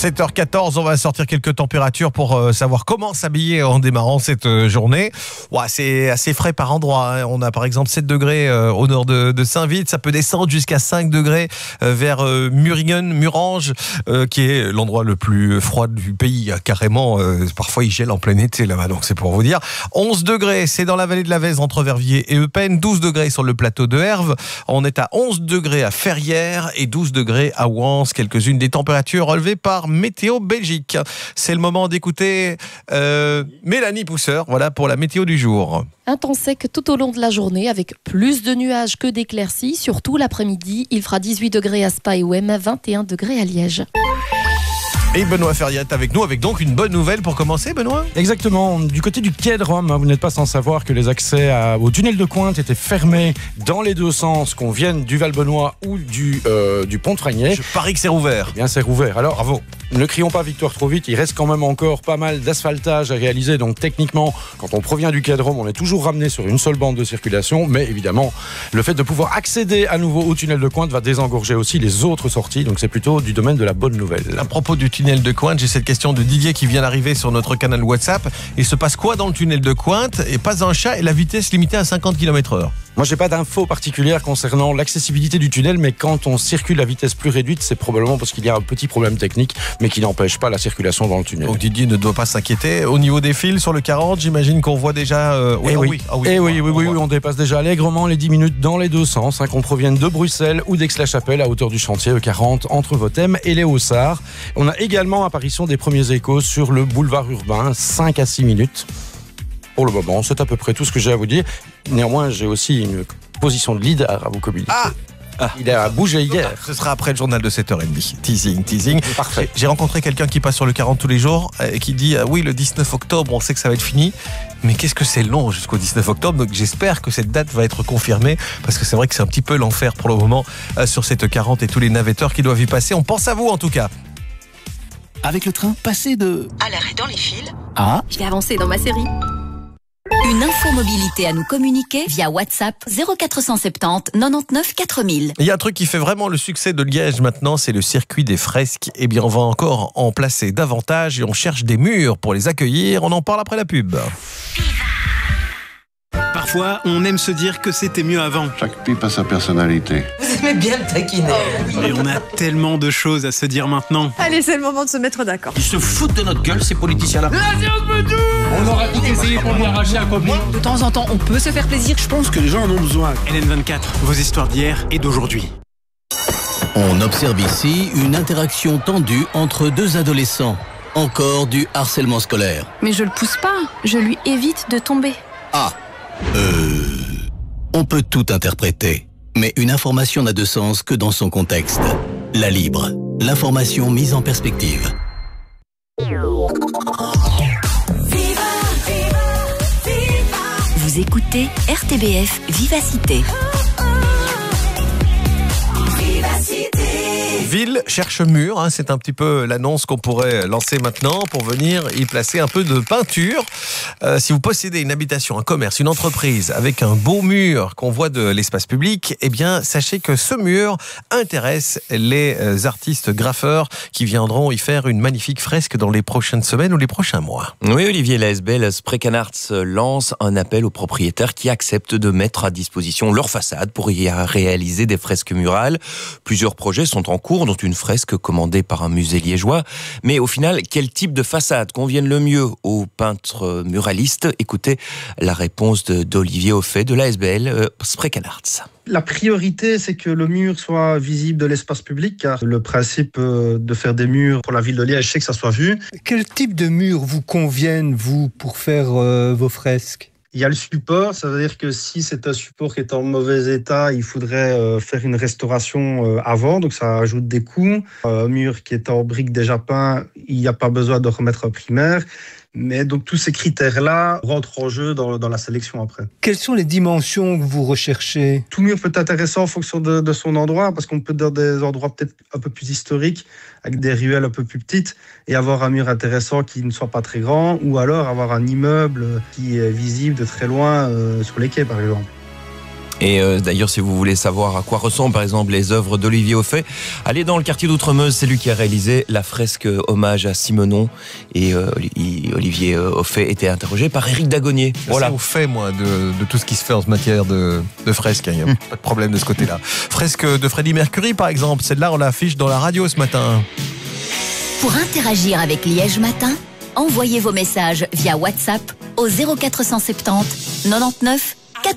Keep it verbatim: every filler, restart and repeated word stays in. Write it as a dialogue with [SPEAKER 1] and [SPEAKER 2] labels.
[SPEAKER 1] sept heures quatorze, on va sortir quelques températures pour euh, savoir comment s'habiller en démarrant cette euh, journée. Ouais, c'est assez frais par endroit. Hein. On a par exemple sept degrés euh, au nord de, de Saint-Vith. Ça peut descendre jusqu'à cinq degrés euh, vers euh, Muringen, Murange, euh, qui est l'endroit le plus froid du pays. Carrément, euh, parfois il gèle en plein été là-bas, donc c'est pour vous dire. onze degrés, c'est dans la vallée de la Vèze entre Verviers et Eupen. douze degrés sur le plateau de Herve. On est à onze degrés à Ferrières et douze degrés à Ouans. Quelques-unes des températures relevées par Météo Belgique. C'est le moment d'écouter euh, Mélanie Pousseur, voilà pour la météo du jour.
[SPEAKER 2] Un temps sec tout au long de la journée avec plus de nuages que d'éclaircies. Surtout l'après-midi, il fera dix-huit degrés à Spa et Ouem, vingt et un degrés à Liège.
[SPEAKER 1] Et Benoît Ferriat avec nous, avec donc une bonne nouvelle pour commencer, Benoît.
[SPEAKER 3] Exactement, du côté du quai de Rome, vous n'êtes pas sans savoir que les accès à, au tunnel de Cointe étaient fermés dans les deux sens, qu'on vienne du Val-Benoît ou du, euh, du pont de Fragné.
[SPEAKER 1] Je parie que c'est rouvert.
[SPEAKER 3] Eh bien, c'est rouvert. Alors, bravo. Ne crions pas victoire trop vite, il reste quand même encore pas mal d'asphaltage à réaliser, donc techniquement, quand on provient du quai de Rome, on est toujours ramené sur une seule bande de circulation, mais évidemment, le fait de pouvoir accéder à nouveau au tunnel de Cointe va désengorger aussi les autres sorties, donc c'est plutôt du domaine de la bonne nouvelle.
[SPEAKER 1] À propos du tunnel de Cointe, j'ai cette question de Didier qui vient d'arriver sur notre canal WhatsApp. Il se passe quoi dans le tunnel de Cointe? Et pas un chat et la vitesse limitée à cinquante kilomètres heure.
[SPEAKER 3] Moi, j'ai pas d'infos particulières concernant l'accessibilité du tunnel, mais quand on circule à vitesse plus réduite, c'est probablement parce qu'il y a un petit problème technique, mais qui n'empêche pas la circulation dans le tunnel.
[SPEAKER 1] Donc Didier ne doit pas s'inquiéter. Au niveau des fils sur le quarante, j'imagine qu'on voit déjà... Euh...
[SPEAKER 3] Oui,
[SPEAKER 1] eh
[SPEAKER 3] oui.
[SPEAKER 1] oui. Ah oui.
[SPEAKER 3] Eh
[SPEAKER 1] on
[SPEAKER 3] oui,
[SPEAKER 1] voit,
[SPEAKER 3] oui,
[SPEAKER 1] on,
[SPEAKER 3] oui,
[SPEAKER 1] voit.
[SPEAKER 3] oui, on dépasse déjà allègrement les dix minutes dans les deux sens, hein, qu'on provienne de Bruxelles ou d'Aix-la-Chapelle à hauteur du chantier E quarante entre Votem et les Hauts-Sarts. On a également apparition des premiers échos sur le boulevard urbain, cinq à six minutes. Pour le moment, c'est à peu près tout ce que j'ai à vous dire. Néanmoins, j'ai aussi une position de leader à vous communiquer.
[SPEAKER 1] Ah
[SPEAKER 3] Ah, il a bougé hier.
[SPEAKER 1] Ce sera après le journal de sept heures trente. Teasing, teasing.
[SPEAKER 3] Parfait.
[SPEAKER 1] J'ai, j'ai rencontré quelqu'un qui passe sur le quarante tous les jours et qui dit euh, oui, le dix-neuf octobre, on sait que ça va être fini. Mais qu'est-ce que c'est long jusqu'au dix-neuf octobre. Donc j'espère que cette date va être confirmée parce que c'est vrai que c'est un petit peu l'enfer pour le moment euh, sur cette quarante et tous les navetteurs qui doivent y passer. On pense à vous en tout cas.
[SPEAKER 4] Avec le train, passez de...
[SPEAKER 5] à l'arrêt dans les fils.
[SPEAKER 4] Ah,
[SPEAKER 2] Je vais avancer dans ma série.
[SPEAKER 5] Une info mobilité à nous communiquer via WhatsApp zéro quatre cent soixante-dix quatre-vingt-dix-neuf quatre mille.
[SPEAKER 1] Il y a un truc qui fait vraiment le succès de Liège maintenant, c'est le circuit des fresques. Eh bien, on va encore en placer davantage et on cherche des murs pour les accueillir. On en parle après la pub.
[SPEAKER 6] Parfois, on aime se dire que c'était mieux avant.
[SPEAKER 7] Chaque pipe a sa personnalité.
[SPEAKER 8] Vous aimez bien me taquiner.
[SPEAKER 6] Et on a tellement de choses à se dire maintenant.
[SPEAKER 9] Allez, c'est le moment de se mettre d'accord.
[SPEAKER 4] ils se foutent de notre gueule, ces politiciens-là. On aurait tout essayé pour lui arracher un copain.
[SPEAKER 8] De temps en temps, on peut se faire plaisir.
[SPEAKER 4] Je pense que les gens en ont besoin.
[SPEAKER 6] L N vingt-quatre, vos histoires d'hier et d'aujourd'hui.
[SPEAKER 10] On observe ici une interaction tendue entre deux adolescents. Encore du harcèlement scolaire.
[SPEAKER 11] Mais je le pousse pas, je lui évite de tomber.
[SPEAKER 10] Ah, euh... on peut tout interpréter. Mais une information n'a de sens que dans son contexte. La Libre, l'information mise en perspective.
[SPEAKER 5] Vous écoutez R T B F Vivacité.
[SPEAKER 1] Ville cherche mur, hein, c'est un petit peu l'annonce qu'on pourrait lancer maintenant pour venir y placer un peu de peinture. Euh, si vous possédez une habitation, un commerce, une entreprise avec un beau mur qu'on voit de l'espace public, eh bien sachez que ce mur intéresse les artistes graffeurs qui viendront y faire une magnifique fresque dans les prochaines semaines ou les prochains mois.
[SPEAKER 12] Oui, Olivier, l'A S B L Sprecan Arts lance un appel aux propriétaires qui acceptent de mettre à disposition leur façade pour y réaliser des fresques murales. Plusieurs projets sont en cours, dont une fresque commandée par un musée liégeois. Mais au final, quel type de façade convienne le mieux aux peintres muralistes? Écoutez la réponse de, d'Olivier Offet de l'A S B L euh, Sprecan Arts.
[SPEAKER 13] La priorité, c'est que le mur soit visible de l'espace public, car le principe de faire des murs pour la ville de Liège, c'est que ça soit vu.
[SPEAKER 14] Quel type de mur vous conviennent, vous, pour faire euh, vos fresques ?
[SPEAKER 13] Il y a le support, ça veut dire que si c'est un support qui est en mauvais état, il faudrait euh, faire une restauration euh, avant, donc ça ajoute des coûts. Un mur qui est en briques déjà peint, il n'y a pas besoin de remettre un primaire. Mais donc tous ces critères-là rentrent en jeu dans, dans la sélection après.
[SPEAKER 14] Quelles sont les dimensions que vous recherchez ?
[SPEAKER 13] Tout mur peut être intéressant en fonction de, de son endroit, parce qu'on peut être dans des endroits peut-être un peu plus historiques, avec des ruelles un peu plus petites, et avoir un mur intéressant qui ne soit pas très grand, ou alors avoir un immeuble qui est visible de très loin euh, sur les quais par exemple.
[SPEAKER 12] Et euh, d'ailleurs, si vous voulez savoir à quoi ressemblent par exemple les œuvres d'Olivier Hoffet, allez dans le quartier d'Outremeuse, c'est lui qui a réalisé la fresque hommage à Simenon. Et euh, Olivier Hoffet était interrogé par Éric Dagonnier.
[SPEAKER 1] Voilà. C'est au fait, moi, de, de tout ce qui se fait en matière de, de fresques. Il n'y a hum. pas de problème de ce côté-là. Fresque de Freddie Mercury, par exemple. Celle-là, on l'affiche dans la radio ce matin.
[SPEAKER 5] Pour interagir avec Liège Matin, envoyez vos messages via WhatsApp au zéro quatre cent soixante-dix quatre-vingt-dix-neuf